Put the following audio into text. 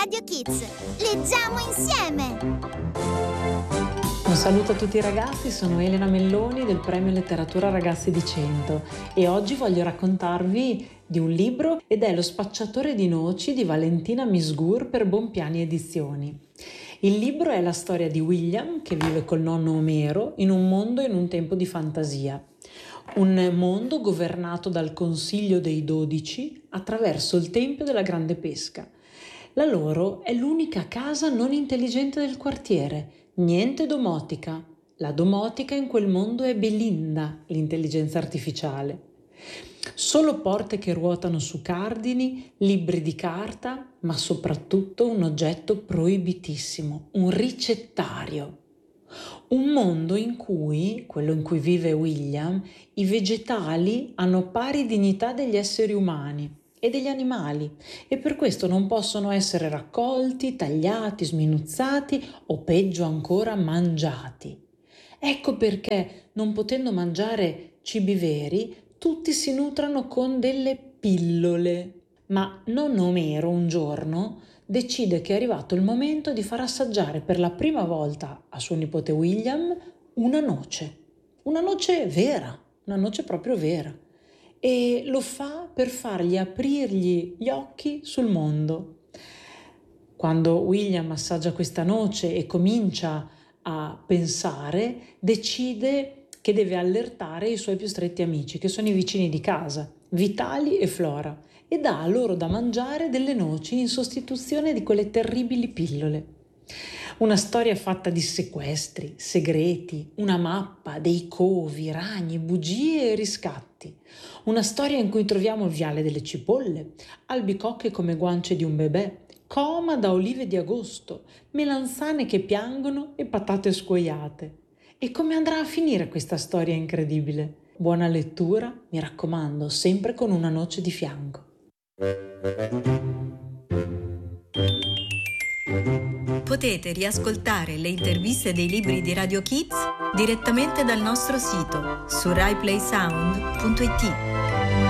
Radio Kids. Leggiamo insieme! Un saluto a tutti i ragazzi, sono Elena Melloni del Premio Letteratura Ragazzi di 100 e oggi voglio raccontarvi di un libro ed è Lo spacciatore di noci di Valentina Misgur per Bonpiani Edizioni. Il libro è la storia di William che vive col nonno Omero in un mondo in un tempo di fantasia. Un mondo governato dal Consiglio dei 12 attraverso il Tempio della Grande Pesca. La loro è l'unica casa non intelligente del quartiere, niente domotica. La domotica in quel mondo è Belinda, l'intelligenza artificiale. Solo porte che ruotano su cardini, libri di carta, ma soprattutto un oggetto proibitissimo, un ricettario. Un mondo in cui, quello in cui vive William, i vegetali hanno pari dignità degli esseri umani e degli animali e per questo non possono essere raccolti, tagliati, sminuzzati o peggio ancora mangiati. Ecco perché, non potendo mangiare cibi veri, tutti si nutrano con delle pillole. Ma nonno Omero un giorno decide che è arrivato il momento di far assaggiare per la prima volta a suo nipote William una noce vera, una noce proprio vera. E lo fa per fargli aprirgli gli occhi sul mondo. Quando William assaggia questa noce e comincia a pensare, decide che deve allertare i suoi più stretti amici, che sono i vicini di casa, Vitali e Flora, e dà loro da mangiare delle noci in sostituzione di quelle terribili pillole. Una storia fatta di sequestri, segreti, una mappa, dei covi, ragni, bugie e riscatti. Una storia in cui troviamo il viale delle cipolle, albicocche come guance di un bebè, coma da olive di agosto, melanzane che piangono e patate scuoiate. E come andrà a finire questa storia incredibile? Buona lettura, mi raccomando, sempre con una noce di fianco. Potete riascoltare le interviste dei libri di Radio Kids direttamente dal nostro sito su RaiPlaySound.it.